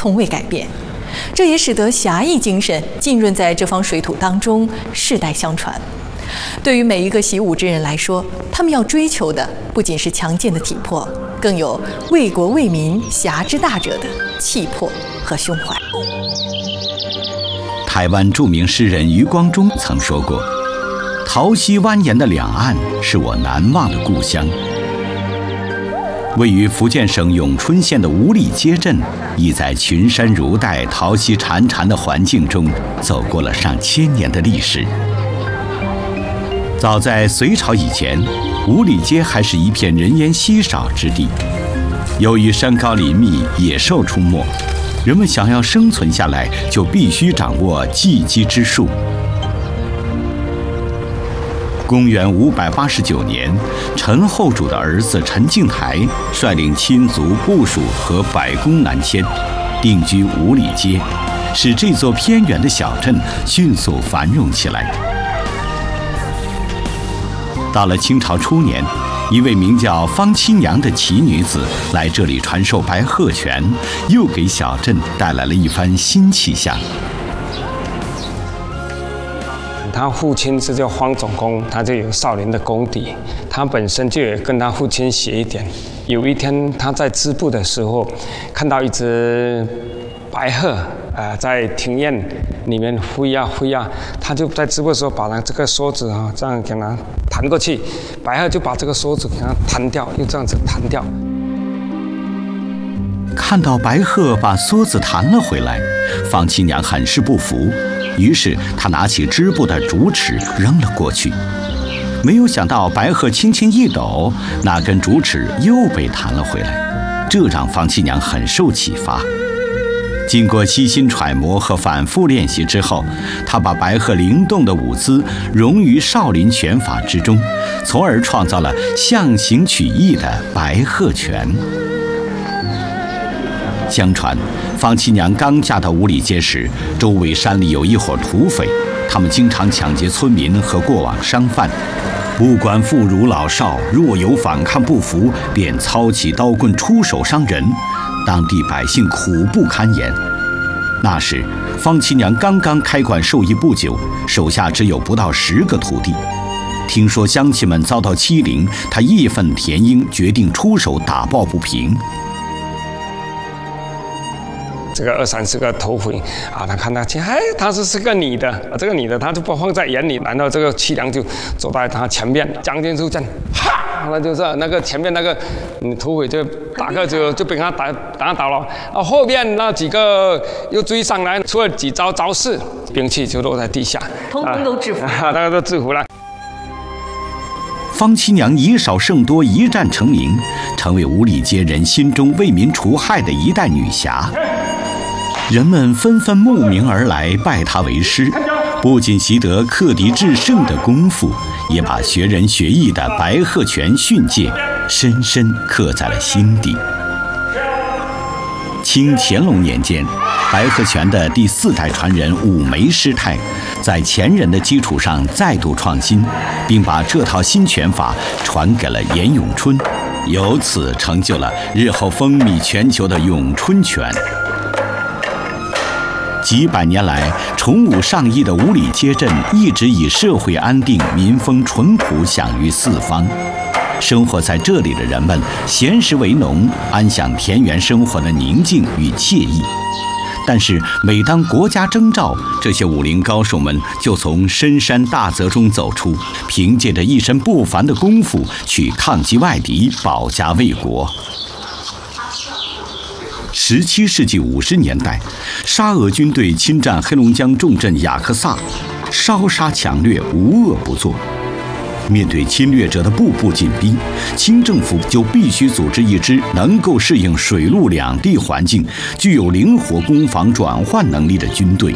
从未改变，这也使得侠义精神浸润在这方水土当中，世代相传。对于每一个习武之人来说，他们要追求的不仅是强健的体魄，更有为国为民、侠之大者的气魄和胸怀。 台湾著名诗人余光中曾说过：“桃溪蜿蜒的两岸是我难忘的故乡。”位于福建省永春县的五里街镇，亦在群山如黛、桃溪潺潺的环境中，走过了上千年的历史。早在隋朝以前，五里街还是一片人烟稀少之地。由于山高林密，野兽出没，人们想要生存下来，就必须掌握技击之术。公元589年，陈后主的儿子陈敬台率领亲族部属和百工南迁，定居五里街，使这座偏远的小镇迅速繁荣起来。到了清朝初年，一位名叫方七娘的奇女子来这里传授白鹤拳，又给小镇带来了一番新气象。 他父亲是叫方总工，他就有少林的功底，他本身就有跟他父亲学一点。有一天他在织布的时候，看到一只白鹤在庭院里面飞呀飞呀，他就在织布的时候把这个梭子这样给它弹过去，白鹤就把这个梭子给它弹掉，又这样子弹掉。 看到白鹤把梭子弹了回来，方七娘很是不服，于是她拿起织布的竹尺扔了过去。没有想到白鹤轻轻一抖，那根竹尺又被弹了回来，这让方七娘很受启发。经过悉心揣摩和反复练习之后，他把白鹤灵动的舞姿融于少林拳法之中，从而创造了象形曲意的白鹤拳。相传，方七娘刚嫁到五里街时，周围山里有一伙土匪，他们经常抢劫村民和过往商贩，不管妇孺老少，若有反抗不服，便操起刀棍出手伤人。当地百姓苦不堪言。那时，方七娘刚刚开馆授艺不久，手下只有不到10个徒弟。听说乡亲们遭到欺凌，她义愤填膺，决定出手打抱不平。 这个20-30个土匪他看他，她是个女的，这个女的他就不放在眼里，然后这个七娘就走在他前面，将军出阵，那就是那个前面那个土匪就打个就被他打倒了，后面那几个又追上来，出了几招式，兵器就落在地下， 通通都制服， 大家都制服了。 方七娘以少胜多，一战成名，成为五里街人心中为民除害的一代女侠。人们纷纷慕名而来，拜她为师，不仅习得克敌制胜的功夫，也把学人学艺的白鹤拳训诫深深刻在了心底。清乾隆年间，白鹤拳的第4代传人武梅师太，在前人的基础上再度创新，并把这套新拳法传给了严咏春，由此成就了日后风靡全球的咏春拳。几百年来，崇武尚义的五里街镇一直以社会安定、民风淳朴享誉四方。生活在这里的人们闲时为农，安享田园生活的宁静与惬意。但是每当国家征召，这些武林高手们就从深山大泽中走出，凭借着一身不凡的功夫去抗击外敌，保家卫国。17世纪50年代，沙俄军队侵占黑龙江重镇雅克萨，烧杀抢掠，无恶不作。面对侵略者的步步紧逼，清政府就必须组织一支能够适应水陆两地环境、具有灵活攻防转换能力的军队。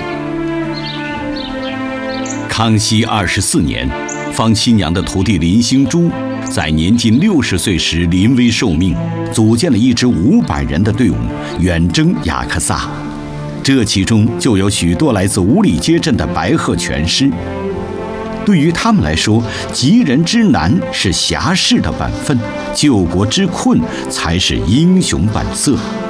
康熙24年，方七娘的徒弟林兴珠在年近60岁时临危受命，组建了一支500人的队伍，远征雅克萨。这其中就有许多来自五里街镇的白鹤拳师。对于他们来说，急人之难是侠士的本分，救国之困才是英雄本色。